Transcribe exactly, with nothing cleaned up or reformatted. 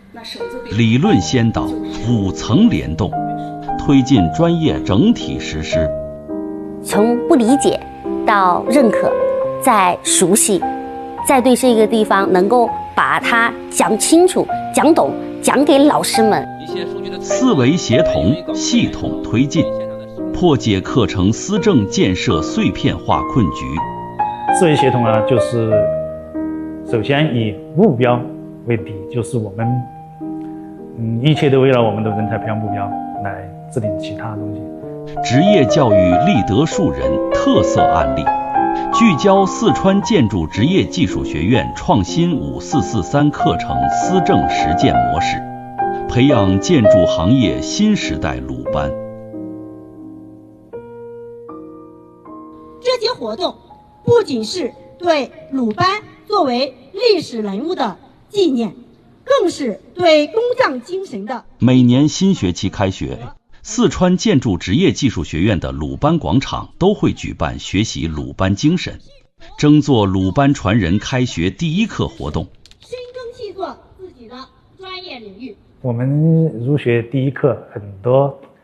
理论先导，五层联动，推进专业整体实施。 从不理解到认可，再熟悉，再对这个地方能够把它讲清楚、讲懂，讲给老师们。 思维协同，系统推进，破解课程思政建设碎片化困局。 思维协同呢，就是首先以目标为底，就是我们嗯一切都为了我们的人才培养目标来制定其他东西。 职业教育立德树人特色案例，聚焦四川建筑职业技术学院创新五四四三课程思政实践模式，培养建筑行业新时代鲁班。 这些活动不仅是对鲁班作为历史人物的纪念，更是对工匠精神的。 每年新学期开学，四川建筑职业技术学院的鲁班广场都会举办学习鲁班精神，争做鲁班传人开学第一课活动。 深耕细作自己的专业领域。 我们入学第一课，很多